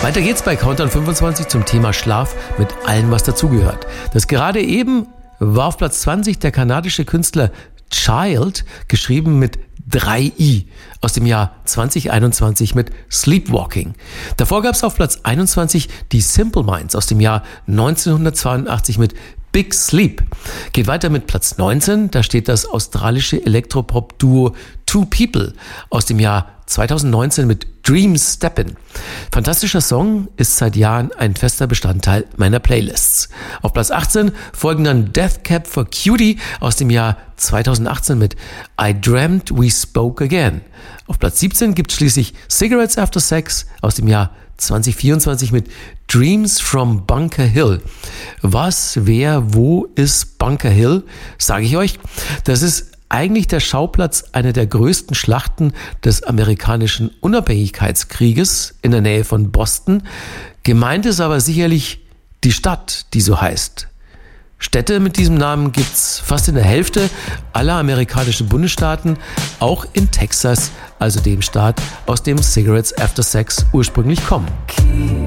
Weiter geht's bei Countdown 25 zum Thema Schlaf mit allem, was dazugehört. Das gerade eben war auf Platz 20 der kanadische Künstler Child, geschrieben mit 3i, aus dem Jahr 2021 mit Sleepwalking. Davor gab es auf Platz 21 die Simple Minds aus dem Jahr 1982 mit Big Sleep. Geht weiter mit Platz 19, da steht das australische Elektropop-Duo Two People aus dem Jahr 2019 mit Dream Steppin'. Fantastischer Song, ist seit Jahren ein fester Bestandteil meiner Playlists. Auf Platz 18 folgen dann Death Cab for Cutie aus dem Jahr 2018 mit I Dreamt We Spoke Again. Auf Platz 17 gibt es schließlich Cigarettes After Sex aus dem Jahr 2024 mit Dreams from Bunker Hill. Was, wer, wo ist Bunker Hill? Sage ich euch. Das ist eigentlich der Schauplatz einer der größten Schlachten des amerikanischen Unabhängigkeitskrieges in der Nähe von Boston. Gemeint ist aber sicherlich die Stadt, die so heißt. Städte mit diesem Namen gibt's fast in der Hälfte aller amerikanischen Bundesstaaten, auch in Texas, also dem Staat, aus dem Cigarettes After Sex ursprünglich kommen.